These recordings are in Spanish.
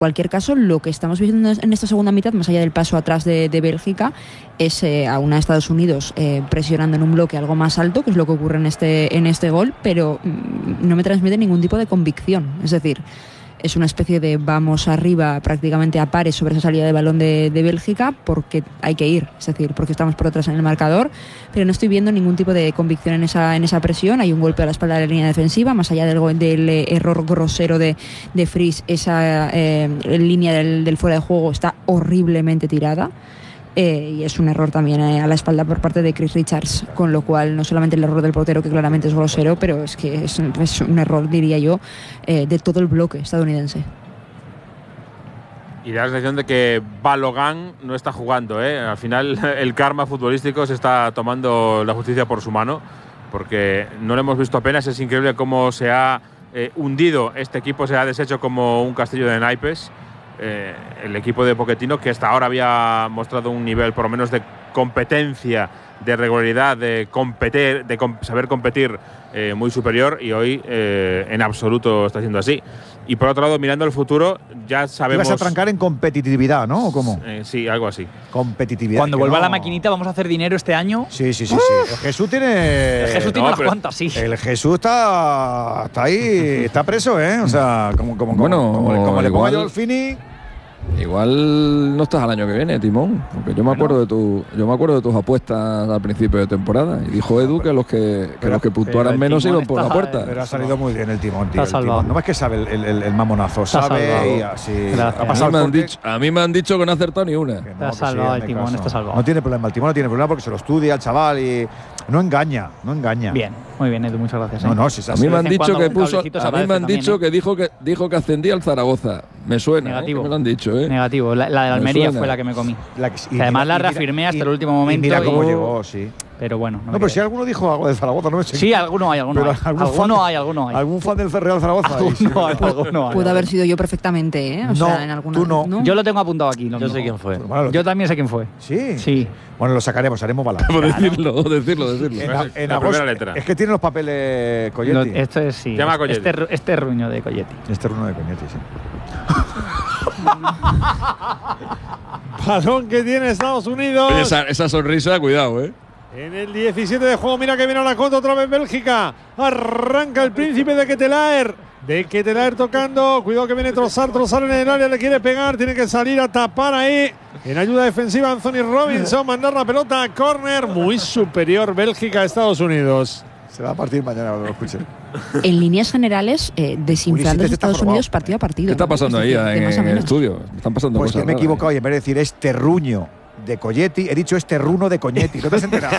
cualquier caso, lo que estamos viendo en esta segunda mitad, más allá del paso atrás de Bélgica, es a una Estados Unidos presionando en un bloque algo más alto, que es lo que ocurre en este gol, pero no me transmite ningún tipo de convicción. Es decir, es una especie de vamos arriba prácticamente a pares sobre esa salida de balón de Bélgica porque hay que ir, es decir, porque estamos por detrás en el marcador, pero no estoy viendo ningún tipo de convicción en esa presión. Hay un golpe a la espalda de la línea defensiva, más allá del error grosero de Fries, esa línea del fuera de juego está horriblemente tirada. Y es un error también a la espalda por parte de Chris Richards, con lo cual no solamente el error del portero, que claramente es grosero, pero es que es un error, diría yo, de todo el bloque estadounidense. Y da la sensación de que Balogun no está jugando, Al final el karma futbolístico se está tomando la justicia por su mano, porque no lo hemos visto apenas. Es increíble cómo se ha hundido este equipo, se ha deshecho como un castillo de naipes. El equipo de Pochettino, que hasta ahora había mostrado un nivel por lo menos de competencia, de regularidad, de competir, saber competir muy superior, y hoy en absoluto está siendo así. Y por otro lado, mirando al futuro, ya sabemos… Ibas a trancar en competitividad, ¿no? ¿O cómo? Sí, algo así. Competitividad. Cuando vuelva la maquinita, ¿vamos a hacer dinero este año? Sí. El Jesús tiene… El Jesús tiene unas cuantas, sí. El Jesús está ahí, está preso, ¿eh? O sea, como le ponga yo al Fini… Igual no estás al año que viene, Timón, porque yo me acuerdo de tus apuestas al principio de temporada, y dijo Edu que los que puntuaran menos iban por la puerta. Pero ha salido muy bien el Timón, tío. No es que sabe el mamonazo, sabe y así. Ha pasado a mí me han dicho que no ha acertado ni una. Te ha salvado el Timón, está salvado. No tiene problema, el Timón no tiene problema porque se lo estudia el chaval y no engaña. Bien, muy bien, Edu, muchas gracias. No, a mí me han dicho que dijo que ascendía al Zaragoza. Me suena. Negativo. Me lo han dicho, Negativo. La de la Almería fue la que me comí. Que además la reafirmé hasta el último momento. Y mira cómo llegó, sí. Pero bueno. No, pero si alguno dijo algo de Zaragoza, no sé. Sí, alguno hay. Alguno hay. ¿Algún fan del Real Zaragoza? Alguno hay. Pudo haber sido yo perfectamente, ¿eh? O sea, en alguna, tú no. Yo lo tengo apuntado aquí. Yo sé quién fue. Yo también sé quién fue. ¿Sí? Sí. Bueno, lo sacaremos, haremos balance. Decirlo. En la primera letra. Es que tiene los papeles Colletti. Esto es, sí. Llama a Colletti. Este ruño de Colletti. Este ruño de Colletti, sí. Balón que tiene Estados Unidos. Oye, esa sonrisa, cuidado, En el 17 de juego, mira que viene la contra otra vez Bélgica. Arranca el príncipe de Ketelaer. Tocando. Cuidado que viene Trossard en el área, le quiere pegar. Tiene que salir a tapar ahí. En ayuda defensiva, Anthony Robinson. Mandar la pelota a córner. Muy superior Bélgica a Estados Unidos. Se va a partir mañana cuando lo escuchen. En líneas generales, desinflando los Estados Unidos partido a partido. ¿Qué está pasando ahí en el estudio? Están pasando pues cosas que me he equivocado y en vez de decir este ruño de Colletti, he dicho este runo de Coñetti. ¿No te has enterado?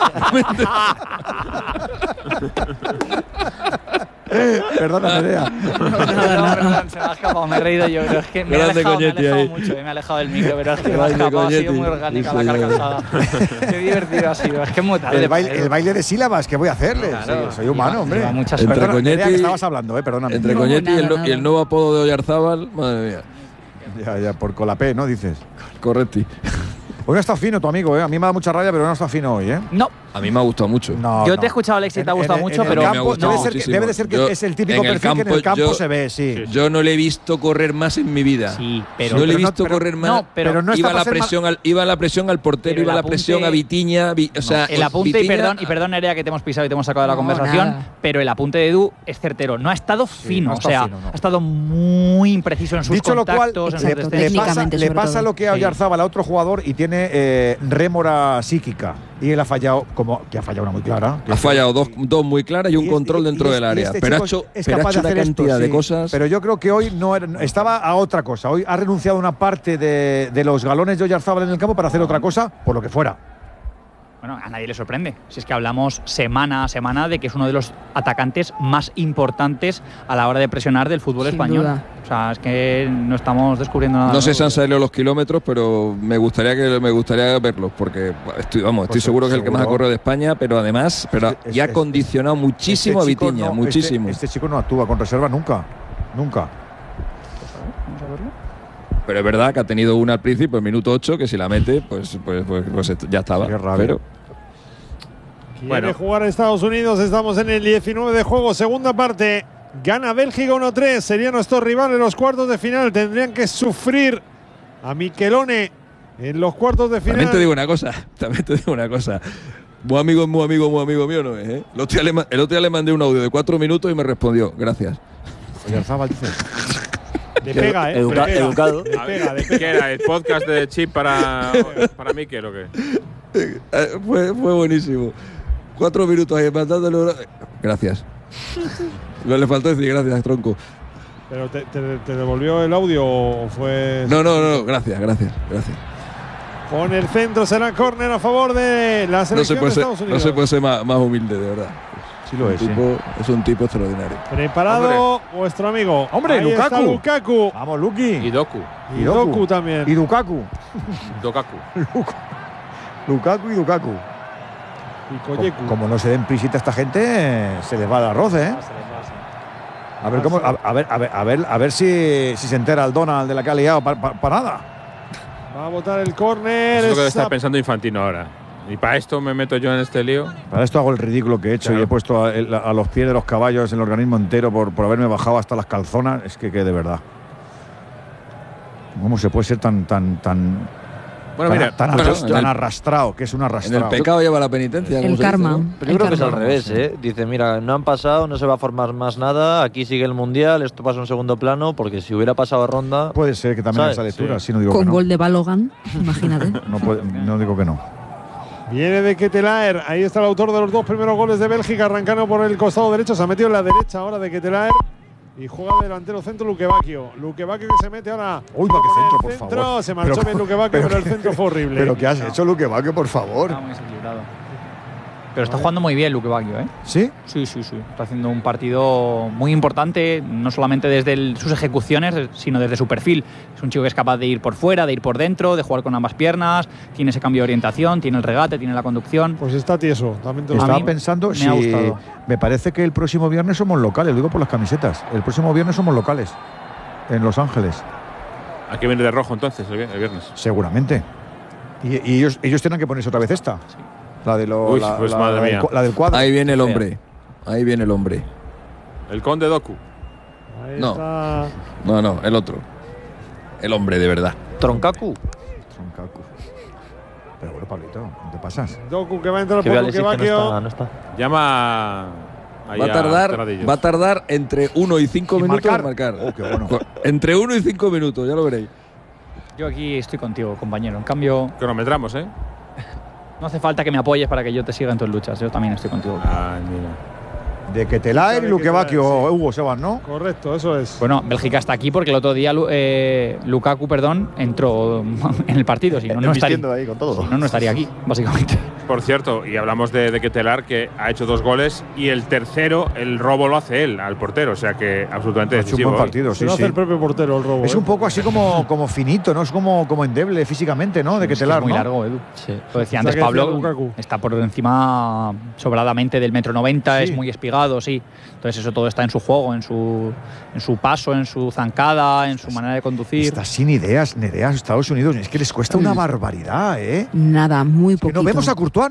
Perdona, Nerea. Perdón, se me ha escapado, me he reído yo. Pero es que me he alejado mucho, me he alejado del micro, pero es que me ha escapado, ha sido muy orgánica la carcajada. Qué divertido ha sido, es que es muy tarde. El baile de sílabas, ¿qué voy a hacerle? Claro, soy humano, hombre. Entre Coñetti, que estabas hablando, perdóname. Entre Coñetti y el nuevo apodo de Oyarzábal, madre mía. Ya, por Colapé, ¿no? Dices. Correcti. Hoy no está fino tu amigo, A mí me da mucha rabia, pero no está fino hoy, No. A mí me ha gustado mucho. Yo te he escuchado, Alexis, te ha gustado mucho, pero debe de ser que es el típico perfil que en el campo se ve, sí. Yo no le he visto correr más en mi vida. Sí, pero no le he visto correr más. Pero no iba la presión al portero, iba la presión a Vitiña, o sea, el apunte y perdón Nerea que te hemos pisado y te hemos sacado de la conversación, pero el apunte de Edu es certero, no ha estado fino, ha estado muy impreciso en sus contactos, en sus destellos. Le pasa lo que a Oyarzábal a otro jugador y tiene rémora psíquica. Y él ha fallado, que ha fallado una muy clara. Ha fallado dos muy claras y un control dentro del área. Pero ha hecho una cantidad de cosas. Pero yo creo que hoy estaba a otra cosa. Hoy ha renunciado a una parte de los galones de Oyarzábal en el campo para hacer otra cosa, por lo que fuera. Bueno, a nadie le sorprende. Si es que hablamos semana a semana de que es uno de los atacantes más importantes a la hora de presionar del fútbol español. Duda. O sea, es que no estamos descubriendo nada. No sé si han salido los kilómetros, pero me gustaría verlos, porque estoy seguro que es el que más ha corrido de España, pero además ya ha condicionado muchísimo a Vitiña, muchísimo. Este chico no actúa con reserva nunca. Vamos a verlo. Pero es verdad que ha tenido una al principio, en minuto 8, que si la mete, pues ya estaba. Qué rabia. Quiere jugar a Estados Unidos, estamos en el 19 de juego, segunda parte. Gana Bélgica 1-3. Serían nuestros rivales en los cuartos de final. Tendrían que sufrir a Michelone en los cuartos de final. También te digo una cosa. Muy amigo mío no es, ¿eh? El otro día le mandé un audio de 4 minutos y me respondió. Gracias. Oyarzábal dice. De pega, ¿eh? Educado. De pega. ¿Qué era? ¿El podcast de Chip para Mikel o qué? Fue buenísimo. 4 minutos ahí mandándole. Gracias. No le faltó decir gracias, tronco. ¿Pero te devolvió el audio o fue...? No, gracias. Con el centro será córner a favor de la selección de Estados Unidos. No se puede ser más humilde, de verdad. Sí lo es. Es un tipo extraordinario. Preparado vuestro amigo. ¡Hombre, Ahí está Lukaku! Lukaku. Vamos, Luki. Y Doku. Y Doku también. Y Lukaku. Dokaku. Lukaku y Lukaku. Y Koyeku. Como no se den prisita a esta gente, se les va el arroz, ¿eh? A ver si se entera el Donald de la que ha liado para nada. Va a botar el córner. Eso es lo que está pensando Infantino ahora. Y para esto me meto yo en este lío. Para esto hago el ridículo que he hecho, claro. Y he puesto a los pies de los caballos el organismo entero por haberme bajado hasta las calzonas. Es que de verdad. ¿Cómo se puede ser tan bueno, mira, tan arrastrado, que es un arrastrado? En el pecado lleva la penitencia. El karma. Dice, ¿no? Pero yo creo que es al revés, ¿eh? Dice, mira, no han pasado, no se va a formar más nada, aquí sigue el Mundial, esto pasa en segundo plano, porque si hubiera pasado ronda... Puede ser que también haya esa lectura, sí. No digo con que no. gol de Balogan, imagínate. No digo que no. Viene de Ketelaer, ahí está el autor de los 2 primeros goles de Bélgica, arrancando por el costado derecho, se ha metido en la derecha ahora de Ketelaer. Y juega delantero centro Lukebakio. Lukebakio que se mete ahora. Uy, va que centro, por favor. Se marchó bien Lukebakio, pero el centro fue horrible. ¿Pero qué has hecho, Lukebakio, por favor? Está muy desequilibrado. Pero está jugando muy bien Lukebakio, ¿eh? ¿Sí? Sí. Está haciendo un partido muy importante, no solamente desde sus ejecuciones, sino desde su perfil. Es un chico que es capaz de ir por fuera, de ir por dentro, de jugar con ambas piernas, tiene ese cambio de orientación, tiene el regate, tiene la conducción. Pues está tieso. También te lo Estaba digo. pensando me ha gustado. Me parece que el próximo viernes somos locales, lo digo por las camisetas. El próximo viernes somos locales en Los Ángeles. ¿A qué viene de rojo entonces el viernes? Seguramente. Y ellos tienen que ponerse otra vez esta. Sí. La de los. Uy, pues madre mía. La del cuadro. Ahí viene el hombre. El conde Doku. Ahí No. está. No, el otro. El hombre de verdad. Troncacu. Pero bueno, Pablito, no te pasas. Doku que va a entrar Que por vale, sí, que Lukebakio. no está. Llama. Va a tardar entre 1 y 5 minutos en marcar. Oh, qué bueno. Entre 1 y 5 minutos, ya lo veréis. Yo aquí estoy contigo, compañero. En cambio, Cronometramos, ¿eh? no hace falta que me apoyes para que yo te siga en tus luchas. Yo también estoy contigo. Ay, mira. De Ketelaer y Lukebakio, Sí. Hugo Sebas, ¿no? Correcto, eso es. Bueno, Bélgica está aquí porque el otro día Lukaku, entró en el partido. Si no, no estaría, ahí con todo. si no estaría aquí, básicamente. Por cierto, y hablamos de Ketelaer, que ha hecho 2 goles y el tercero, el robo lo hace él al portero. O sea que absolutamente Ha hecho un decisivo. buen partido, Se sí, lo hace sí. el propio portero el robo. Es un poco así como finito, ¿no? Es como endeble físicamente, ¿no? De Ketelaer, Es muy ¿no? largo, Edu. Sí. Lo decía O sea, antes que Pablo, decía Lukaku. está por encima sobradamente del 1,90 m, Sí. es muy espigado, sí. Entonces eso todo está en su juego, en su paso, en su zancada, en su manera de conducir. Está sin ideas, Nerea, Estados Unidos. Es que les cuesta una barbaridad, ¿eh? Nada, muy Que poquito. no vemos a Courtois.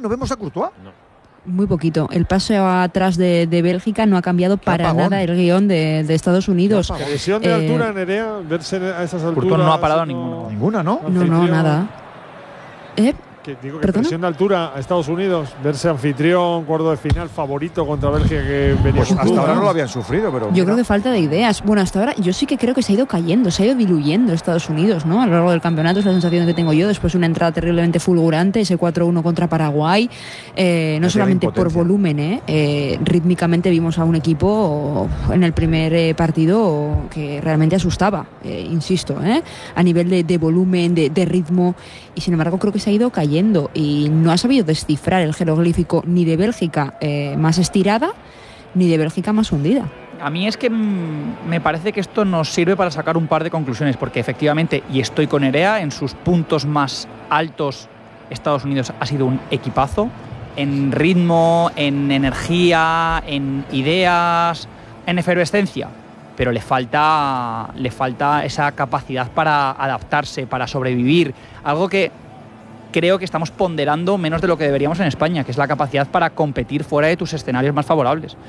Muy poquito. El paso atrás de Bélgica no ha cambiado para apagón. nada el guión de Estados Unidos. Presión de altura, Nerea, verse a esas alturas. Courtois no ha parado siendo ninguno. Ninguna, ¿no? No, anfitrión. nada. Digo que ¿Perdona? presión de altura a Estados Unidos, verse anfitrión, cuarto de final, favorito contra Bélgica que venía Pues con hasta todo, ahora ¿no? no lo habían sufrido, pero. Yo creo que falta de ideas. Bueno, hasta ahora yo sí que creo que se ha ido cayendo, se ha ido diluyendo Estados Unidos, ¿no? A lo largo del campeonato es la sensación que tengo yo, después de una entrada terriblemente fulgurante, ese 4-1 contra Paraguay, no solamente por impotencia. volumen, rítmicamente vimos a un equipo en el primer partido que realmente asustaba, insisto, a nivel de volumen, de ritmo, y sin embargo creo que se ha ido cayendo y no ha sabido descifrar el jeroglífico ni de Bélgica más estirada ni de Bélgica más hundida. A mí es que me parece que esto nos sirve para sacar un par de conclusiones, porque efectivamente, y estoy con Nerea, en sus puntos más altos Estados Unidos ha sido un equipazo, en ritmo, en energía, en ideas, en efervescencia, pero le falta esa capacidad para adaptarse, para sobrevivir, algo que creo que estamos ponderando menos de lo que deberíamos en España, que es la capacidad para competir fuera de tus escenarios más favorables.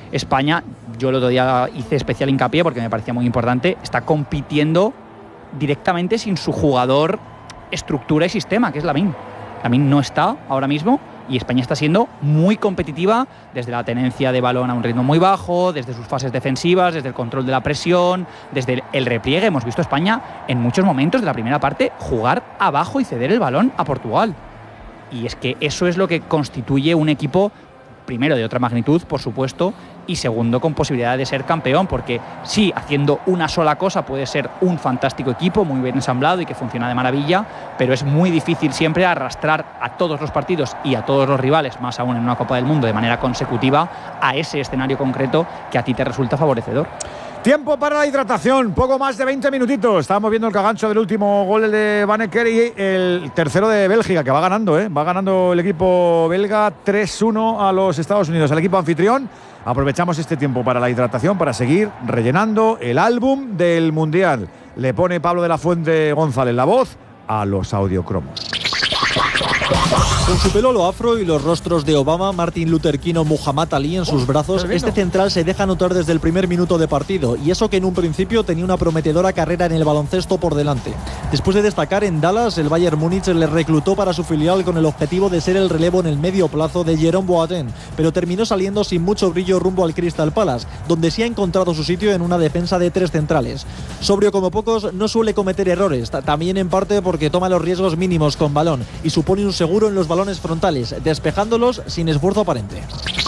España, yo el otro día hice especial hincapié porque me parecía muy importante, está compitiendo directamente sin su jugador estructura y sistema, que es Lamine. Lamine no está ahora mismo y España está siendo muy competitiva desde la tenencia de balón a un ritmo muy bajo, desde sus fases defensivas, desde el control de la presión, desde el repliegue. Hemos visto a España en muchos momentos de la primera parte jugar abajo y ceder el balón a Portugal. Y es que eso es lo que constituye un equipo, primero, de otra magnitud, por supuesto, y segundo, con posibilidad de ser campeón, porque sí, haciendo una sola cosa puede ser un fantástico equipo, muy bien ensamblado y que funciona de maravilla, pero es muy difícil siempre arrastrar a todos los partidos y a todos los rivales, más aún en una Copa del Mundo, de manera consecutiva, a ese escenario concreto que a ti te resulta favorecedor. Tiempo para la hidratación, poco más de 20 minutitos. Estábamos viendo el cagancho del último gol, el de Banneker, y el tercero de Bélgica, que va ganando, Va ganando el equipo belga 3-1 a los Estados Unidos, al equipo anfitrión. Aprovechamos este tiempo para la hidratación, para seguir rellenando el álbum del Mundial. Le pone Pablo de la Fuente González la voz a los audiocromos. Con su pelo lo afro y los rostros de Obama, Martin Luther King o Muhammad Ali en sus brazos, este central se deja notar desde el primer minuto de partido, y eso que en un principio tenía una prometedora carrera en el baloncesto por delante. Después de destacar en Dallas, el Bayern Múnich le reclutó para su filial con el objetivo de ser el relevo en el medio plazo de Jerome Boateng, pero terminó saliendo sin mucho brillo rumbo al Crystal Palace, donde sí ha encontrado su sitio en una defensa de 3 centrales. Sobrio como pocos, no suele cometer errores, también en parte porque toma los riesgos mínimos con balón y supone un seguro en los balones frontales, despejándolos sin esfuerzo aparente.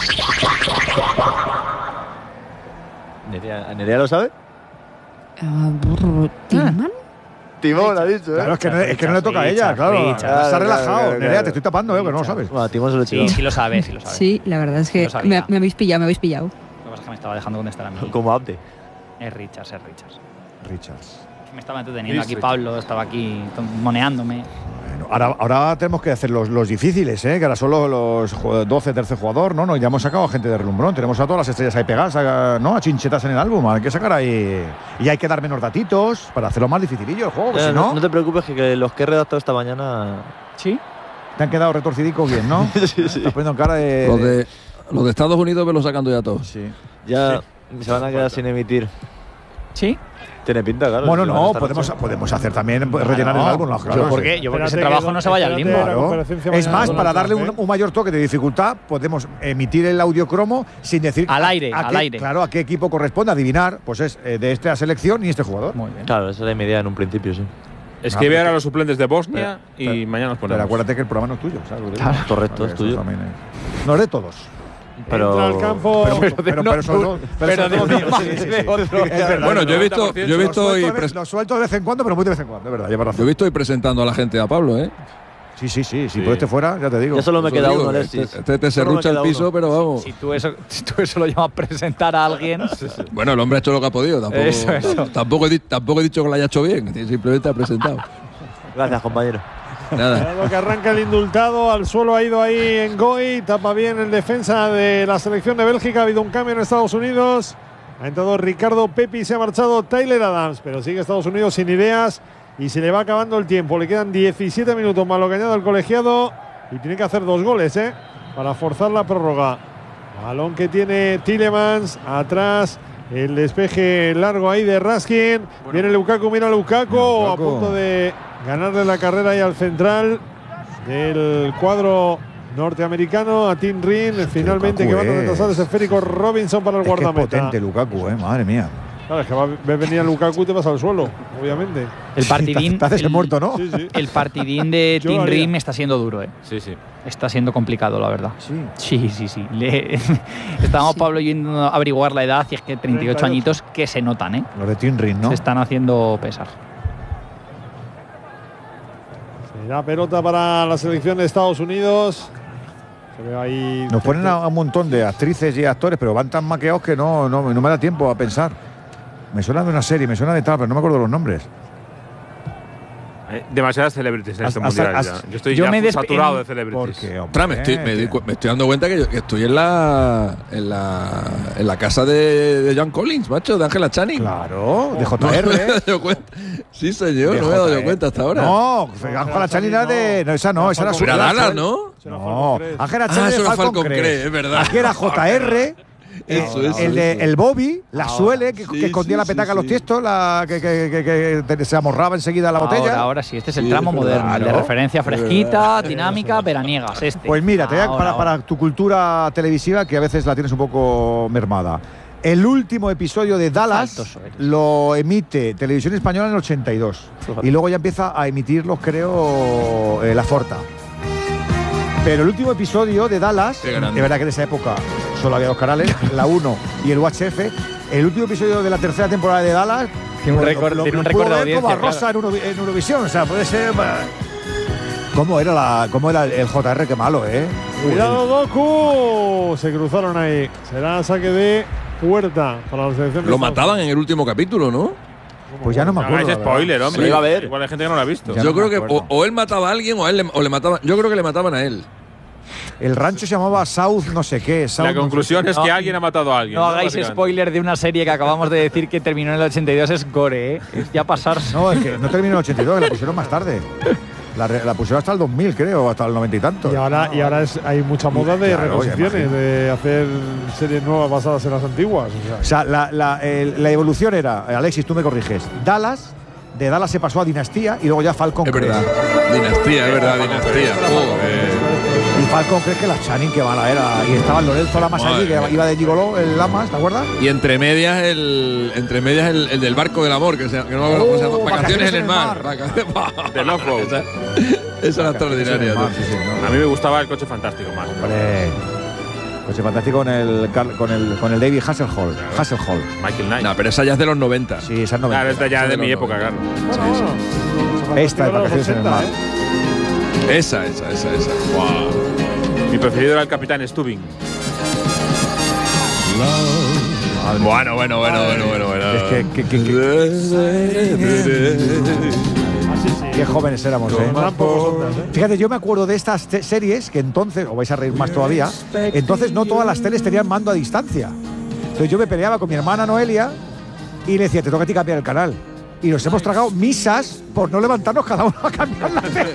¿Nerea lo sabe? ¿Timón? Timón ha dicho, Claro, es que no le toca a ella, claro. Está relajado. Nerea, te estoy tapando, que no lo sabes. Bueno, Timón se lo Sí, sí lo sabe, sí lo sabe. Sí, la verdad es que me habéis pillado. Lo que pasa es que me estaba dejando contestar a mí. Como Abde. Es Richards. Richards. Me estaba entreteniendo aquí Pablo, estaba aquí moneándome. Bueno, ahora tenemos que hacer los difíciles, que ahora solo los 12 tercer jugador, ¿no? Ya hemos sacado a gente de relumbrón, tenemos a todas las estrellas ahí pegadas, ¿no? A chinchetas en el álbum, hay que sacar ahí. Y hay que dar menos datitos para hacerlo más dificilillo el juego, si no. No te preocupes, que los que he redactado esta mañana. ¿Sí? Te han quedado retorcidicos bien, ¿no? Sí. Estás poniendo cara de. Los de Estados Unidos me los sacando ya todos. Sí. Ya se van a quedar sin emitir. ¿Sí? Tiene pinta, claro. Bueno, no, podemos hacer también, rellenar el álbum. Claro, ¿Por qué? Yo porque ese trabajo no se vaya al limbo. Claro. Es más, para darle un mayor toque de dificultad, podemos emitir el audiocromo sin decir al aire. Claro, a qué equipo corresponde, adivinar, pues es de esta selección y este jugador. Muy bien. Claro, esa era mi idea en un principio, sí. Escribe ahora a los suplentes de Bosnia y mañana nos ponemos. Pero acuérdate que el programa no es tuyo, ¿sabes? Claro, correcto, es tuyo. No es de todos. Pero entra al campo. Bueno, yo he visto lo suelto de vez en cuando, pero muy de vez en cuando, es verdad, lleva razón. Yo he visto hoy presentando a la gente a Pablo, Sí. Si por este fuera, ya te digo. Ya solo me queda uno, Alexis. Te serrucha el piso, pero vamos. Si tú eso lo llamas presentar a alguien. Bueno, el hombre ha hecho lo que ha podido. Tampoco he dicho que lo haya hecho bien, simplemente ha presentado. Gracias, compañero. Nada. Lo que arranca el indultado, al suelo ha ido ahí en Goy, tapa bien el defensa de la selección de Bélgica. Ha habido un cambio en Estados Unidos. Ha entrado Ricardo Pepi y se ha marchado Tyler Adams, pero sigue Estados Unidos sin ideas y se le va acabando el tiempo. Le quedan 17 minutos más lo que añade el colegiado y tiene que hacer 2 goles para forzar la prórroga. Balón que tiene Tielemans, atrás el despeje largo ahí de Raskin. Viene Lukaku, mira Lukaku a punto de ganarle la carrera ahí al central del cuadro norteamericano, a Tim Rin. Finalmente Lukaku, que va a retrasar ese esférico Robinson para el guardameta. Es potente Lukaku, madre mía. Claro, es que ves venir a Lukaku y te vas al suelo, obviamente. El partidín. Te haces el muerto, ¿no? Sí. El partidín de Tim Rin está siendo duro, Sí. Está siendo complicado, la verdad. Sí. Sí. Estábamos, Pablo, yendo a averiguar la edad y es que 38 añitos que se notan, Los de Tim Rin, ¿no? Se están haciendo pesar. La pelota para la selección de Estados Unidos. Se ve ahí. Nos ponen a un montón de actrices y actores, pero van tan maqueados que no me da tiempo a pensar. Me suena de una serie, me suena de tal, pero no me acuerdo los nombres. Demasiadas celebrities en este mundial. Yo estoy saturado de celebrities. Me estoy dando cuenta que estoy en la casa de John Collins, macho, de Angela Channing. Claro, de JR. No me he dado cuenta. Sí, señor, no me he dado cuenta hasta ahora. No, Angela Channing era de. No, esa no, esa era su. Era Dallas, ¿no? No, Angela Channing eso era Falcon Crest, es verdad. Aquí era JR. el Bobby, la Suele, que escondía la petaca en los tiestos, que se amorraba enseguida la botella. Ahora sí, este es el tramo moderno, el de referencia fresquita, dinámica, veraniegas. Pues mira, para tu cultura televisiva, que a veces la tienes un poco mermada. El último episodio de Dallas lo emite Televisión Española en el 82. Y luego ya empieza a emitirlos, creo, La Forta. Pero el último episodio de Dallas, de verdad que en esa época solo había dos canales, la 1 y el UHF. El último episodio de la tercera temporada de Dallas tiene un récord de audiencia, como a Rosa en Eurovisión. O sea, puede ser. ¿Cómo era el JR? Qué malo, ¿eh? Cuidado, Doku. Se cruzaron ahí. Será saque de puerta para la selección. Lo mataban en el último capítulo, ¿no? Pues ya no me acuerdo. Es spoiler, hombre. Sí, a ver. Igual hay gente que no lo ha visto. Yo creo que o él mataba a alguien o le mataban. Yo creo que le mataban a él. El rancho se llamaba South no sé qué. La conclusión es que alguien ha matado a alguien. No hagáis spoiler de una serie que acabamos de decir que terminó en el 82, es gore, ¿eh? Es ya pasarse. No, es que no terminó en el 82, la pusieron más tarde. La pusieron hasta el 2000, creo, hasta el 90 y tanto. Y ahora hay mucha moda de reposiciones, de hacer series nuevas basadas en las antiguas. O sea, la evolución era, Alexis, tú me corriges, Dallas, de Dallas se pasó a Dinastía y luego ya Falcon Es verdad. Dinastía, es verdad, Dinastía. Y Falcon crees que la Channing que mala era. Y estaba Lorenzo Lamas allí, que iba de gigoló, el Lamas, ¿te acuerdas? Y entre medias el del barco del amor, que no me acuerdo cómo se llama. Vacaciones en el mar. De Love. Esa era extraordinaria. A mí me gustaba el Coche Fantástico más. Hombre. Coche Fantástico con el David Hasselhoff. Michael Knight. No, pero esa ya es de los 90. Sí, esa es 90. Claro, esta ya es de mi época, claro. Esta es Vacaciones en el mar. Esa. Wow. Mi preferido era el Capitán Stubbing. Bueno. Es qué jóvenes éramos, ¿eh? Fíjate, yo me acuerdo de estas series que entonces, os vais a reír más todavía, entonces no todas las teles tenían mando a distancia. Entonces yo me peleaba con mi hermana Noelia y le decía, te toca a ti cambiar el canal. Y nos hemos tragado misas por no levantarnos cada uno a cambiar la tele.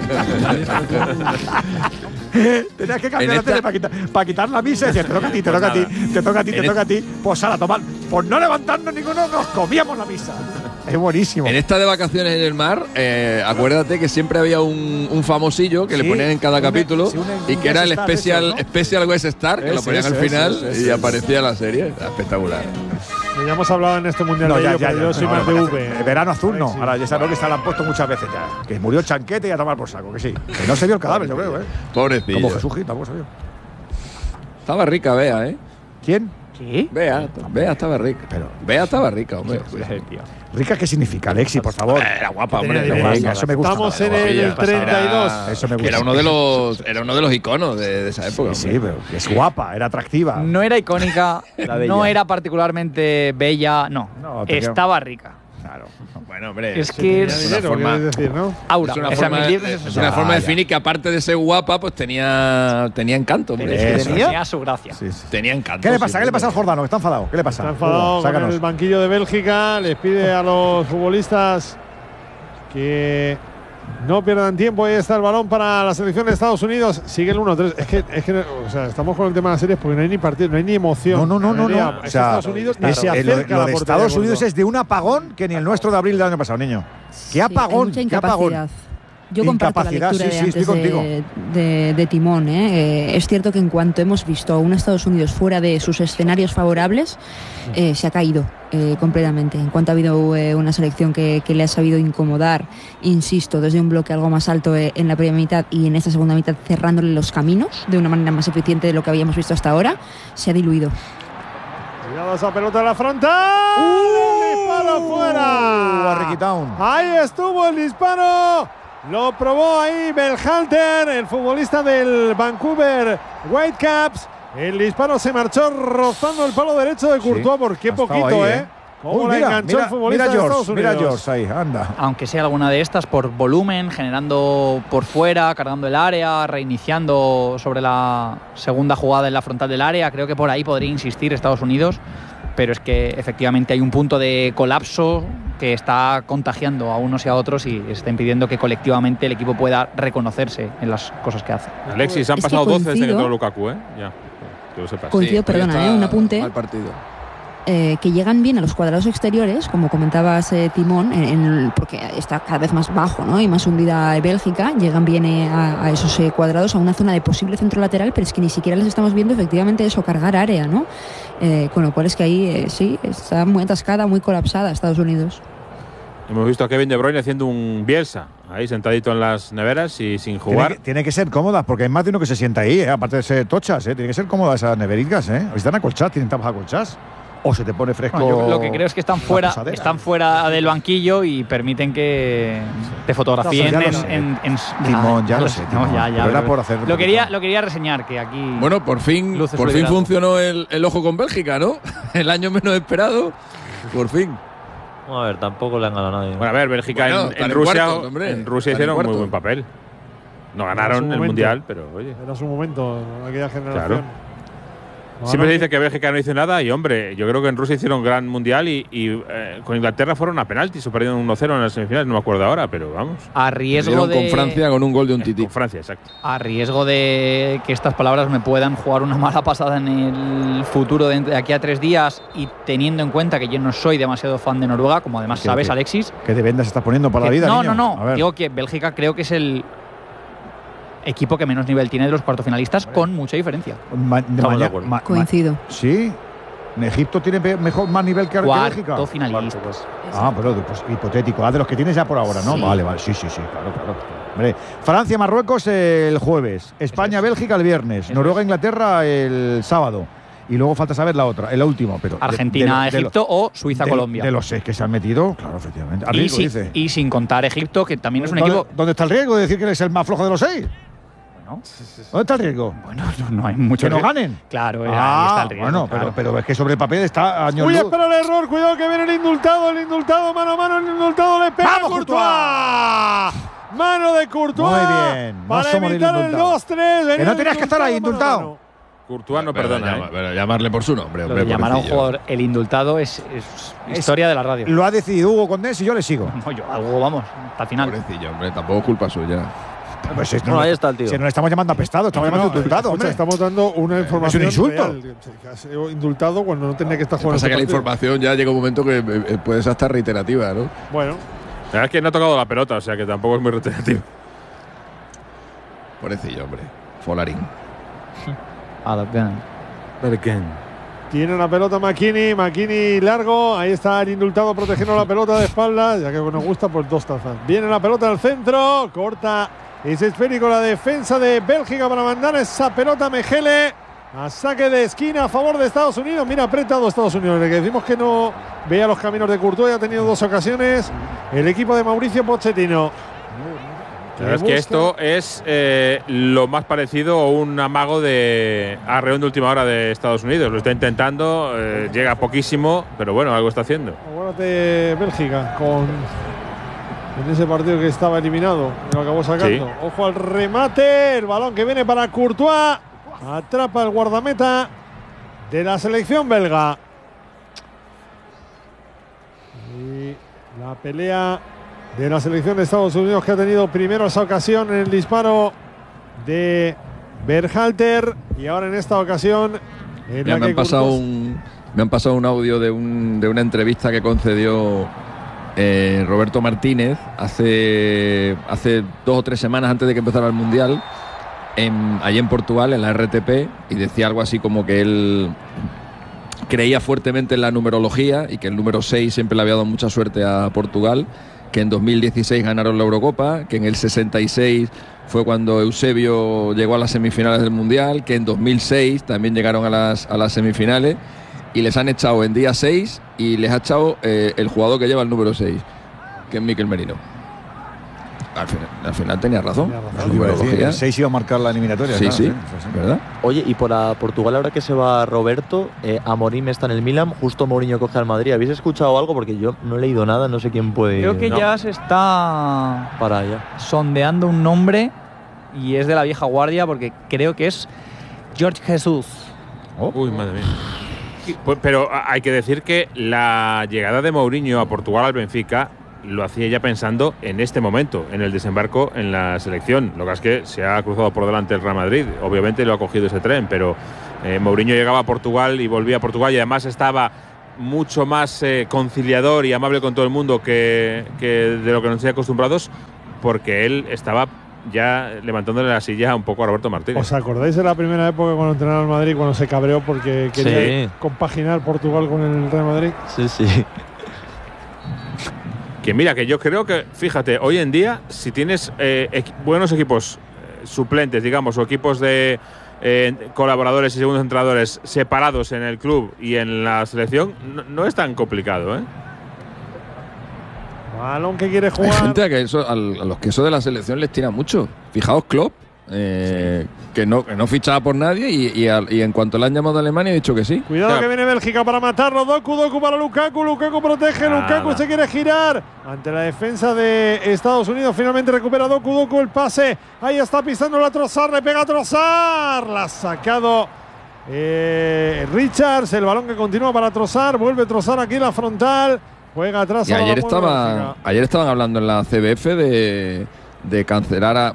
Tenías que cambiar la tele para quitar la misa y decir, te toca a ti, te toca a ti. Pues a tomar. Por no levantarnos ninguno, nos comíamos la misa. Es buenísimo. En esta de Vacaciones en el mar, acuérdate que siempre había un famosillo que le ponían en cada capítulo y que era el Special Guest Star, que lo ponían al final y aparecía la serie. Espectacular. Ya hemos hablado en este mundial de ello, pero yo soy más de V. Verano azul no. Ahora ya sabemos que se la han puesto muchas veces ya. Que murió Chanquete y a tomar por saco, que sí. Que no se vio el cadáver, yo creo, ¿eh? Pobrecillo. Como Jesús Gil, tampoco se vio. Estaba rica Bea, ¿eh? ¿Quién? ¿Qué? Bea estaba rica. Pero Bea estaba rica, hombre. ¿Rica qué significa, Alexi, por favor? Era guapa, hombre. Venga, eso me gusta. Estamos en el 32. Eso me gusta. Era uno de los iconos de esa época. Sí, pero es guapa, era atractiva. No era icónica, no era particularmente bella, no. Estaba rica. Claro. Bueno, hombre. Es que es una forma, decir, ¿no? Aura. Es una forma de definir que aparte de ser guapa, pues tenía encanto, hombre. Tenía su gracia. Sí. Tenía encanto. ¿Qué le pasa? ¿Qué le pasa al Jordano? ¿Está enfadado? ¿Qué le pasa? Está enfadado con el banquillo de Bélgica. Les pide a los futbolistas que no pierdan tiempo. Ahí está el balón para la selección de Estados Unidos. Sigue el 1-3. Es que o sea, estamos con el tema de las series porque no hay ni partido, no hay ni emoción. No. O sea, Estados Unidos ni se acerca a la de portería Estados de Unidos es de un apagón que ni el nuestro de abril del año pasado, niño. ¿Qué apagón? Hay mucha ¿Qué apagón? incapacidad. Yo comparto la lectura de antes de Timón. Es cierto que en cuanto hemos visto a un Estados Unidos fuera de sus escenarios favorables, se ha caído completamente. En cuanto ha habido una selección que le ha sabido incomodar, insisto, desde un bloque algo más alto en la primera mitad y en esta segunda mitad cerrándole los caminos de una manera más eficiente de lo que habíamos visto hasta ahora, se ha diluido. Cuidado esa pelota en la frontal. ¡El disparo fuera! A Ricky Town. Ahí estuvo el disparo. Lo probó ahí Berhalter, el futbolista del Vancouver Whitecaps. El disparo se marchó rozando el palo derecho de Courtois, por qué poquito, ahí, Cómo la enganchó el futbolista de Estados Unidos. Mira George ahí, anda. Aunque sea alguna de estas por volumen, generando por fuera, cargando el área, reiniciando sobre la segunda jugada en la frontal del área, creo que por ahí podría insistir Estados Unidos, pero es que efectivamente hay un punto de colapso que está contagiando a unos y a otros y está impidiendo que colectivamente el equipo pueda reconocerse en las cosas que hace. Alexis, han pasado 12 desde que entró Lukaku, ¿eh? Ya. que lo sepas. Coincido, perdona, un apunte. Mal partido. Que llegan bien a los cuadrados exteriores, como comentabas, Timón, porque está cada vez más bajo, ¿no? Y más hundida Bélgica, llegan bien a esos cuadrados, a una zona de posible centro lateral, pero es que ni siquiera les estamos viendo efectivamente eso, cargar área, ¿no? Con lo cual es que ahí sí, está muy atascada, muy colapsada Estados Unidos. Hemos visto a Kevin De Bruyne haciendo un Bielsa, ahí sentadito en las neveras y sin jugar. Tiene que ser cómodas, porque hay más de uno que se sienta ahí, aparte de ser tochas, tiene que ser cómodas esas neveritas, Están acolchadas, tienen tapas acolchadas. O se te pone fresco. Bueno, yo lo que creo es que están fuera del banquillo y permiten que te fotografíen Timón, ya lo sé. Lo quería reseñar, que aquí. Bueno, por fin funcionó el ojo con Bélgica, ¿no? El año menos esperado. Por fin. A ver, tampoco le han ganado a nadie. Bueno, a ver, Bélgica en Rusia hicieron muy buen papel. No ganaron el Mundial, pero oye. Era su momento, aquella generación. Claro. Siempre se dice que Bélgica no hizo nada y, hombre, yo creo que en Rusia hicieron un gran mundial y con Inglaterra fueron a penaltis o perdieron 1-0 en las semifinales, no me acuerdo ahora, pero vamos. A riesgo con Francia con un gol de un tití. Con Francia, exacto. A riesgo de que estas palabras me puedan jugar una mala pasada en el futuro de aquí a 3 días y teniendo en cuenta que yo no soy demasiado fan de Noruega, como además sabes, Alexis. ¿Qué de vendas estás poniendo para la vida, niño? No. Digo que Bélgica creo que es el equipo que menos nivel tiene de los cuartofinalistas, con mucha diferencia. Coincido. Sí. ¿Egipto tiene más nivel que Bélgica? Cuartofinalistas. Pero pues, hipotético. De los que tienes ya por ahora, ¿no? Sí. Vale. Sí, claro. Hombre, Francia, Marruecos el jueves. España, Bélgica el viernes. Noruega, Inglaterra el sábado. Y luego falta saber la última. Pero Argentina, Egipto o Suiza, Colombia. De los 6 que se han metido, claro, efectivamente. Y sin contar Egipto, que también es un equipo. ¿Dónde está el riesgo de decir que es el más flojo de los 6? ¿No? ¿Dónde está el riesgo? Bueno, no hay mucho. ¿Que no ganen? Claro, ahí está el riesgo. Bueno, claro. pero es que sobre el papel está años luz. Espera el error, cuidado que viene el indultado, mano a mano, el indultado le pega a Courtois. Mano de Courtois. Muy bien. Para evitar el 2-3. Que no tenías que estar ahí, indultado. Courtois no perdona. Pero llamarle por su nombre. Lo de llamar a un jugador el indultado es historia de la radio. Lo ha decidido Hugo Condés y yo le sigo. No, Hugo, vamos, hasta el final. Pobrecillo, hombre, tampoco es culpa suya. Pues ahí está el tío. Si no le estamos llamando apestado, estamos llamando indultado, hombre. Estamos dando una información. Es un insulto. Real. Indultado cuando no tenía que estar jugando. Pasa que la información ya llega un momento que puede ser hasta reiterativa, ¿no? Bueno. La verdad es que no ha tocado la pelota, o sea que tampoco es muy reiterativo. Pobrecillo, hombre. Folarín. Tiene la pelota McKinney largo, ahí está el indultado protegiendo la pelota de espaldas, ya que nos gusta pues 2 tazas. Viene la pelota al centro, corta ese esférico la defensa de Bélgica para mandar esa pelota a Mejele a saque de esquina a favor de Estados Unidos. Mira, apretado Estados Unidos, le decimos que no vea los caminos de Courtois, ha tenido 2 ocasiones el equipo de Mauricio Pochettino. La verdad es que esto es lo más parecido a un amago de arreón de última hora de Estados Unidos. Lo está intentando, llega poquísimo, pero bueno, algo está haciendo. Acuérdate Bélgica en ese partido que estaba eliminado, lo acabó sacando. Sí. Ojo al remate, el balón que viene para Courtois, atrapa el guardameta de la selección belga. Y la pelea de la selección de Estados Unidos, que ha tenido primero esa ocasión en el disparo de Berhalter y ahora en esta ocasión me han pasado un audio de una entrevista que concedió Roberto Martínez hace 2 o 3 semanas antes de que empezara el Mundial allí en Portugal, en la RTP, y decía algo así como que él creía fuertemente en la numerología y que el número 6 siempre le había dado mucha suerte a Portugal, que en 2016 ganaron la Eurocopa, que en el 66 fue cuando Eusebio llegó a las semifinales del Mundial, que en 2006 también llegaron a las semifinales, y les han echado en día 6 y les ha echado el jugador que lleva el número 6, que es Mikel Merino. Al final tenía razón. El 6 iba a marcar la eliminatoria. Sí, sí, ¿verdad? Oye, y por Portugal, ahora que se va Roberto, Amorim está en el Milan, justo Mourinho coge al Madrid. ¿Habéis escuchado algo? Porque yo no he leído nada, no sé quién puede. Creo que ya se está para allá sondeando un nombre y es de la vieja guardia, porque creo que es Jorge Jesús. Uy, madre mía. Pero hay que decir que la llegada de Mourinho a Portugal al Benfica lo hacía ya pensando en este momento, en el desembarco en la selección. Lo que es que se ha cruzado por delante el Real Madrid. Obviamente lo ha cogido ese tren, pero Mourinho llegaba a Portugal y volvía a Portugal y además estaba mucho más conciliador y amable con todo el mundo que de lo que nos tenía acostumbrados, porque él estaba ya levantándole la silla un poco a Roberto Martínez. ¿Os acordáis de la primera época cuando entrenaba al Madrid, cuando se cabreó porque quería compaginar Portugal con el Real Madrid? Sí, sí. Que mira, que yo creo que, fíjate, hoy en día, si tienes buenos equipos suplentes, digamos, o equipos de colaboradores y segundos entrenadores separados en el club y en la selección, no es tan complicado, ¿eh? Balón que quiere jugar. Hay gente a los que eso de la selección les tira mucho. Fijaos, Klopp, que no fichaba por nadie y en cuanto le han llamado a Alemania ha dicho que sí. Cuidado que viene Bélgica para matarlo. Doku para Lukaku. Lukaku protege. Lukaku se quiere girar ante la defensa de Estados Unidos. Finalmente recupera Doku el pase. Ahí está pisando la Trossard. Le pega a Trossard. La ha sacado Richards. El balón que continúa para Trossard. Vuelve Trossard aquí en la frontal. Juega atrás. Y ayer estaban hablando en la CBF de cancelar,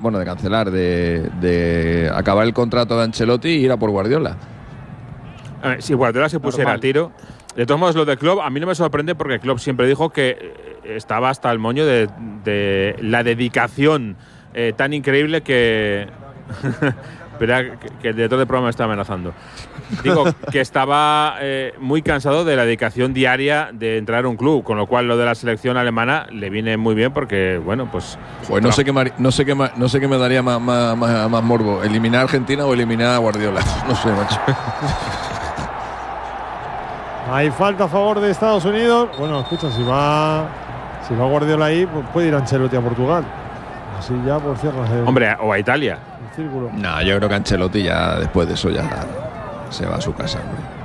de acabar el contrato de Ancelotti y ir a por Guardiola. Si Guardiola se pusiera a tiro. De todos modos, lo de Klopp a mí no me sorprende, porque Klopp siempre dijo que estaba hasta el moño de la dedicación tan increíble que Espera, que el director del programa me está amenazando. Digo que estaba muy cansado de la dedicación diaria de entrar a un club, con lo cual lo de la selección alemana le viene muy bien porque, bueno, pues… Pues no sé qué me daría más morbo, eliminar a Argentina o eliminar a Guardiola. No sé, macho. Hay falta a favor de Estados Unidos. Bueno, escucha, si va Guardiola ahí, pues puede ir Ancelotti a Portugal. Así ya por cierto. Hombre, o a Italia. No, yo creo que Ancelotti ya después de eso ya se va a su casa.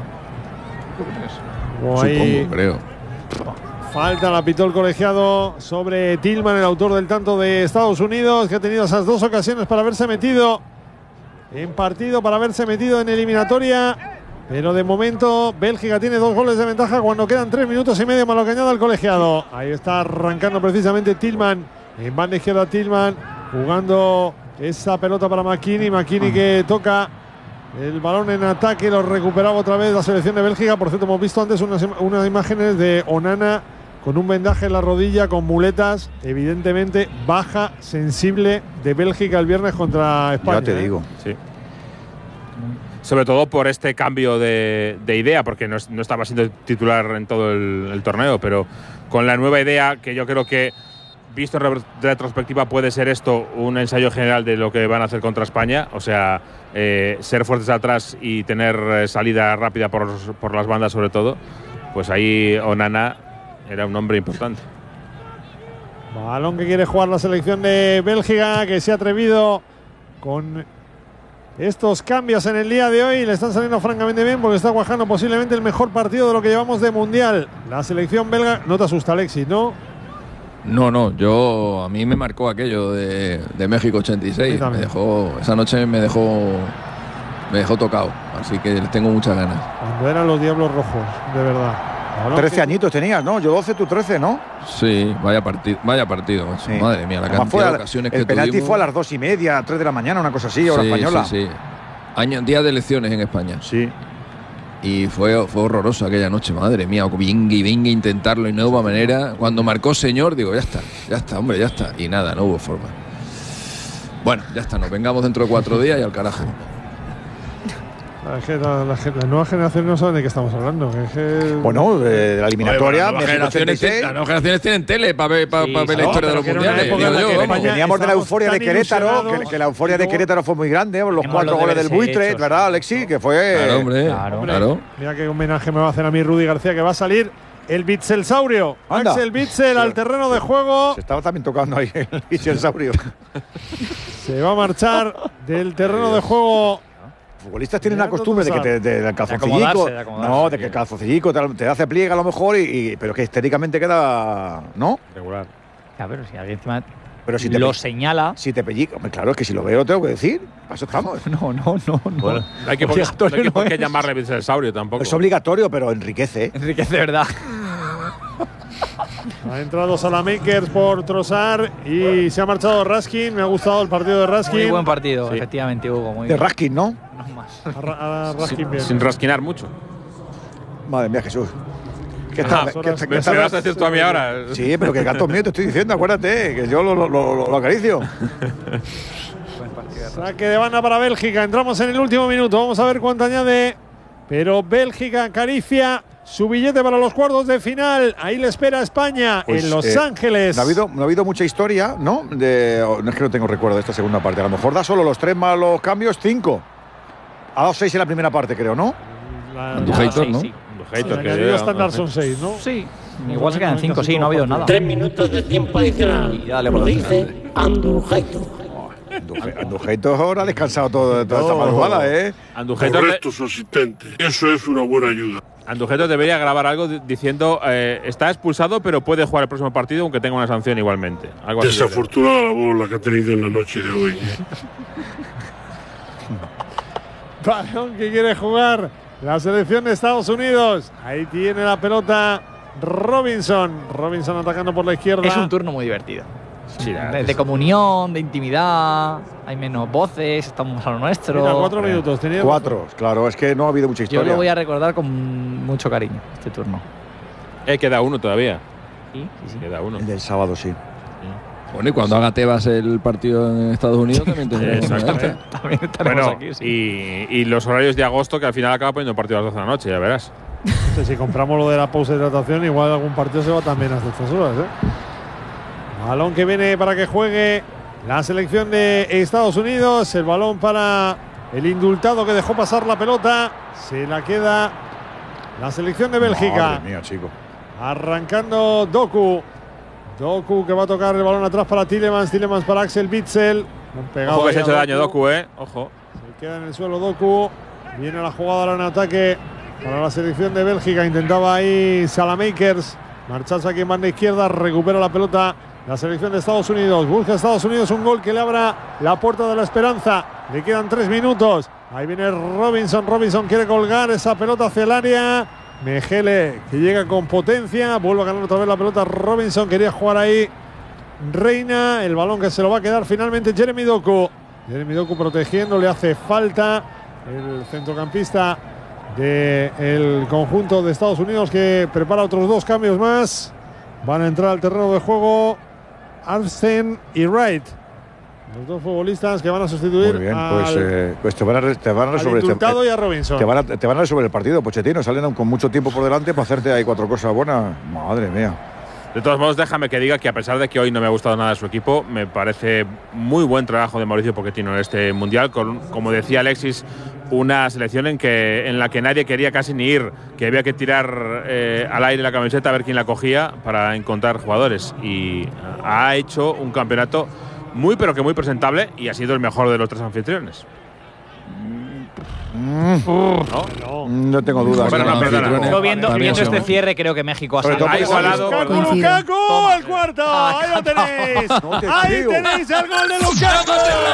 Supongo, creo. Falta la pitó el colegiado sobre Tillman, el autor del tanto de Estados Unidos, que ha tenido esas dos ocasiones para haberse metido en partido, para haberse metido en eliminatoria. Pero de momento Bélgica tiene 2 goles de ventaja cuando quedan 3 minutos y medio, más lo que añade el colegiado. Ahí está arrancando precisamente Tillman. En banda izquierda Tillman, jugando esa pelota para McKinney. McKinney que toca el balón en ataque, lo recuperaba otra vez la selección de Bélgica. Por cierto, hemos visto antes unas imágenes de Onana con un vendaje en la rodilla, con muletas. Evidentemente baja sensible de Bélgica el viernes contra España. Ya te digo. Sí. Sobre todo por este cambio de idea, porque no estaba siendo titular en todo el torneo, pero con la nueva idea, que yo creo que, visto en retrospectiva, puede ser esto un ensayo general de lo que van a hacer contra España. O sea, ser fuertes atrás y tener salida rápida por las bandas sobre todo. Pues ahí Onana era un hombre importante. Balón que quiere jugar la selección de Bélgica, que se ha atrevido con estos cambios en el día de hoy. Le están saliendo francamente bien porque está cuajando posiblemente el mejor partido de lo que llevamos de Mundial. La selección belga. No te asusta, Alexis, ¿no? No, a mí me marcó aquello de México 86. Esa noche me dejó tocado, así que les tengo muchas ganas. Cuando eran los Diablos Rojos, de verdad. 13 añitos tenías, ¿no? Yo 12, tú 13, ¿no? Sí, vaya partido. Sí. Madre mía, la cantidad de ocasiones que tuvimos. El penalti fue a las 2:30, 3 de la mañana, una cosa así, hora española. Sí. Día de elecciones en España. Sí. Y fue horroroso aquella noche, madre mía, venga a intentarlo y no hubo manera. Cuando marcó señor, digo, ya está, hombre, ya está. Y nada, no hubo forma. Bueno, ya está, nos vengamos dentro de 4 días y al carajo. Las nuevas generaciones no saben de qué estamos hablando. Bueno, de la eliminatoria. Las nuevas generaciones tienen tele para ver la historia de los mundiales. Veníamos de la euforia de Querétaro, que la euforia de Querétaro fue muy grande, los 4 goles del Buitre, ¿verdad, Alexis? Que fue… Claro. Mira qué homenaje me va a hacer a mí Rudy García, que va a salir el Bitzelsaurio. Axel Witsel al terreno de juego. Se estaba también tocando ahí el Bitzelsaurio. Se va a marchar del terreno de juego. Los futbolistas tienen la costumbre de que del calzoncillico, no, de que el calzoncillico te hace pliegue a lo mejor, pero que estéticamente queda, ¿no? Regular. Ya, pero si alguien encima si lo señala. Si te pellizca, claro, es que si lo veo tengo que decir. Para eso estamos. No. Bueno, no hay que por qué llamarle Bitzelsaurio tampoco. Es obligatorio, pero enriquece. Enriquece, ¿verdad? Ha entrado Salamakers por Trossard y se ha marchado Raskin. Me ha gustado el partido de Raskin. Muy buen partido, efectivamente, Hugo. Muy de bien. Raskin, ¿no? No más. A Raskin bien. Sin rasquinar mucho. Madre mía, Jesús. ¿Qué ¿Me vas a decir tú a mí ahora? Sí, pero que gato mío te estoy diciendo, acuérdate, que yo lo acaricio. Saque de banda para Bélgica. Entramos en el último minuto. Vamos a ver cuánto añade. Pero Bélgica acaricia su billete para los cuartos de final. Ahí le espera España Pues, en Los Ángeles. No ha habido mucha historia, ¿no? No es que no tengo recuerdo de esta segunda parte. A lo mejor da solo los 3 más los cambios, 5. Ha dado 6 en la primera parte, creo, ¿no? Andújar, ¿no? Sí. El estándar son 6, ¿no? Sí. Igual se quedan 5, sí, no ha habido nada. 3 minutos de tiempo adicional. Y dale Lo por dice Andújar. Andújar ahora ha descansado toda esta madrugada, ¿eh? Correcto, su asistente. Eso es una buena ayuda. Andújar debería grabar algo diciendo está expulsado, pero puede jugar el próximo partido aunque tenga una sanción igualmente. Algo así. Desafortunada la bola que ha tenido en la noche de hoy. Balón que quiere jugar la selección de Estados Unidos. Ahí tiene la pelota Robinson. Robinson atacando por la izquierda. Es un turno muy divertido. Sí, de comunión, de intimidad. Hay menos voces, estamos a lo nuestro. Mira, 4 minutos. 4, claro, es que no ha habido mucha historia. Yo lo voy a recordar con mucho cariño, este turno. Queda uno todavía. Sí. Queda uno. El del sábado, sí. Bueno, y cuando haga Tebas el partido en Estados Unidos también tendremos. Exactamente. También estaremos Bueno, aquí, sí. y los horarios de agosto, que al final acaba poniendo partido a las 12 de la noche, ya verás. Si compramos lo de la pausa de hidratación, igual algún partido se va también hasta estas horas, ¿eh? Balón que viene para que juegue la selección de Estados Unidos. El balón para el indultado que dejó pasar la pelota. Se la queda la selección de Bélgica. Madre mía, chico. Arrancando Doku. Doku que va a tocar el balón atrás para Tielemans. Tielemans para Axel Witsel. Ojo que se ha hecho daño Doku, Ojo. Se queda en el suelo Doku. Viene la jugada ahora en ataque para la selección de Bélgica. Intentaba ahí Salamakers marcharse aquí en banda izquierda. Recupera la pelota la selección de Estados Unidos. Busca Estados Unidos un gol que le abra la puerta de la esperanza. Le quedan 3 minutos. Ahí viene Robinson. Robinson quiere colgar esa pelota hacia el área. Mejele que llega con potencia. Vuelve a ganar otra vez la pelota Robinson. Quería jugar ahí Reina. El balón que se lo va a quedar finalmente Jeremy Doku. Jeremy Doku protegiendo. Le hace falta el centrocampista del conjunto de Estados Unidos, que prepara otros 2 cambios más. Van a entrar al terreno de juego Arsen y Wright, los 2 futbolistas que van a sustituir. Muy bien, al, pues te van a resolver y a Robinson. Te van a resolver el partido, Pochettino. Salen con mucho tiempo por delante para hacerte ahí 4 cosas buenas. Madre mía. De todos modos, déjame que diga que a pesar de que hoy no me ha gustado nada su equipo, me parece muy buen trabajo de Mauricio Pochettino en este Mundial, con, como decía Alexis, una selección en la que nadie quería casi ni ir, que había que tirar al aire la camiseta a ver quién la cogía para encontrar jugadores. Y ha hecho un campeonato muy pero que muy presentable y ha sido el mejor de los 3 anfitriones. No tengo dudas. Yo viendo este cierre, creo que México ha igualado. Lukaku, el cuarto. Ahí lo tenéis. Ahí tenéis el gol de Lukaku.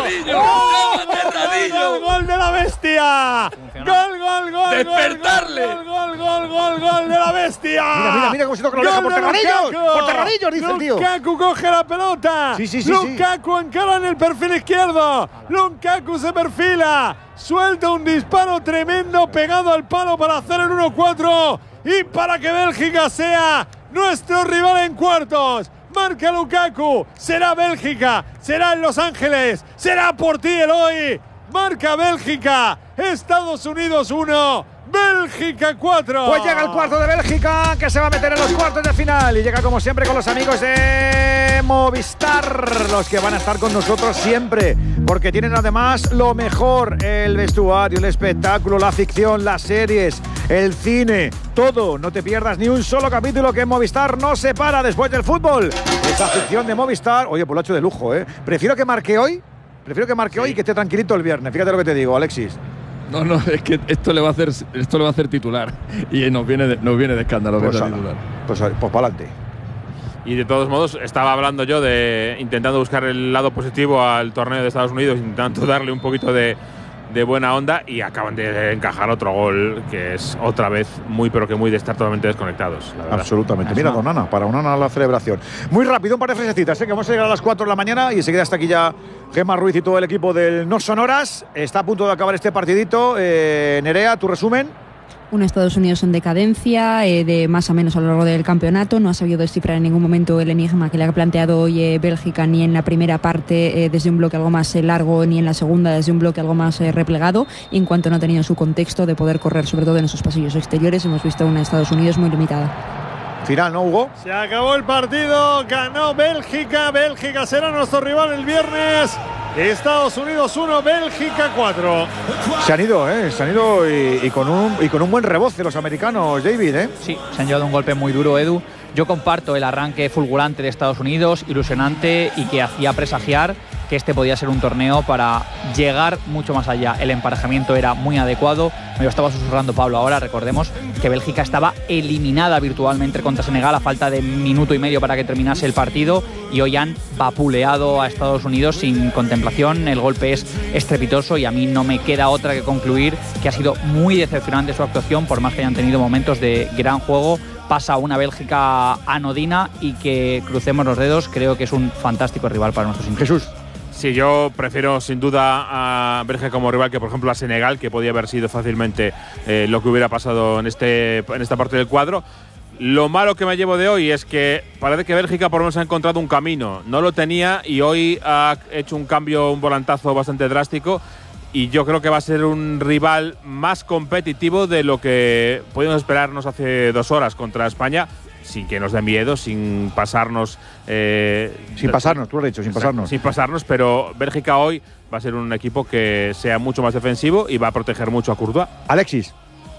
Gol de la bestia. Gol. Despertarle. Gol de la bestia. Mira cómo se toca la oreja por terradillos. Por terradillos, dice el tío. Lukaku coge la pelota. Sí. Lukaku encara en el perfil izquierdo. Lukaku se perfila. Suelta un disparo tremendo pegado al palo para hacer el 1-4 y para que Bélgica sea nuestro rival en cuartos. Marca Lukaku, será Bélgica, será en Los Ángeles, será por ti el hoy. Marca Bélgica, Estados Unidos 1, Bélgica 4. Pues llega el cuarto de Bélgica, que se va a meter en los cuartos de final. Y llega como siempre con los amigos de Movistar, los que van a estar con nosotros siempre, porque tienen además lo mejor: el vestuario, el espectáculo, la ficción, las series, el cine, todo. No te pierdas ni un solo capítulo, que Movistar no se para después del fútbol. Esa ficción de Movistar, oye, pues lo ha hecho de lujo, ¿eh? Prefiero que marque hoy y que esté tranquilito el viernes. Fíjate lo que te digo, Alexis. No, es que esto le va a hacer titular y nos viene de escándalo. Pues titular. Pues para adelante. Y de todos modos, estaba hablando yo de intentando buscar el lado positivo al torneo de Estados Unidos, intentando darle un poquito de de buena onda y acaban de encajar otro gol que es otra vez muy pero que muy de estar totalmente desconectados, la verdad. Absolutamente. Mira, don Ana, para Onana la celebración. Muy rápido, un par de frasecitas, que vamos a llegar a las 4 de la mañana y enseguida está aquí ya Gemma Ruiz y todo el equipo del No Sonoras. Está a punto de acabar este partidito. Nerea, tu resumen. Un Estados Unidos en decadencia, de más a menos a lo largo del campeonato. No ha sabido descifrar en ningún momento el enigma que le ha planteado hoy Bélgica, ni en la primera parte desde un bloque algo más largo, ni en la segunda desde un bloque algo más replegado. Y en cuanto no ha tenido su contexto de poder correr, sobre todo en esos pasillos exteriores, hemos visto una Estados Unidos muy limitada. Final, ¿no, Hugo? Se acabó el partido, ganó Bélgica. Bélgica será nuestro rival el viernes. Estados Unidos 1, Bélgica 4. Se han ido y con un buen reboce los americanos, David, ¿eh? Sí, se han llevado un golpe muy duro, Edu. Yo comparto el arranque fulgurante de Estados Unidos, ilusionante y que hacía presagiar que este podía ser un torneo para llegar mucho más allá. El emparejamiento era muy adecuado. Me lo estaba susurrando Pablo ahora. Recordemos que Bélgica estaba eliminada virtualmente contra Senegal a falta de minuto y medio para que terminase el partido y hoy han vapuleado a Estados Unidos sin contemplación. El golpe es estrepitoso y a mí no me queda otra que concluir que ha sido muy decepcionante su actuación, por más que hayan tenido momentos de gran juego. Pasa una Bélgica anodina y que, crucemos los dedos, creo que es un fantástico rival para nuestros ingleses. Jesús. Sí, yo prefiero sin duda a Bélgica como rival que, por ejemplo, a Senegal, que podía haber sido fácilmente lo que hubiera pasado en esta parte del cuadro. Lo malo que me llevo de hoy es que parece que Bélgica por lo menos ha encontrado un camino. No lo tenía y hoy ha hecho un cambio, un volantazo bastante drástico. Y yo creo que va a ser un rival más competitivo de lo que pudimos esperarnos hace 2 horas contra España, sin que nos dé miedo, sin pasarnos. Sin pasarnos, tú lo has dicho, sin pasarnos. Sin pasarnos, pero Bélgica hoy va a ser un equipo que sea mucho más defensivo y va a proteger mucho a Courtois. Alexis.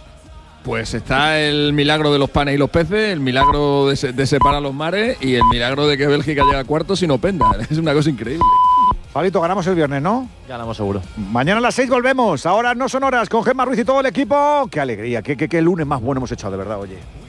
Pues está el milagro de los panes y los peces, el milagro de separar los mares y el milagro de que Bélgica llega a cuartos sin Openda. Es una cosa increíble. Pablito, ganamos el viernes, ¿no? Ganamos seguro. Mañana a las 6 volvemos. Ahora No Sonoras con Gemma Ruiz y todo el equipo. ¡Qué alegría! ¡Qué lunes más bueno hemos echado, de verdad, oye!